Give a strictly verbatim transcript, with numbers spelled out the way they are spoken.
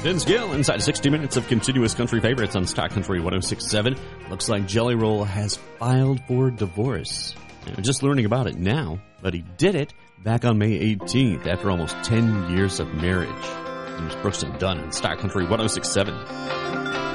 Vince Gill inside sixty minutes of continuous country favorites on Stock Country one oh six point seven. Looks like Jelly Roll has filed for divorce. I'm just learning about it now, but he did it back on May eighteenth after almost ten years of marriage. It was Brooks and Dunn on Stock Country one oh six point seven.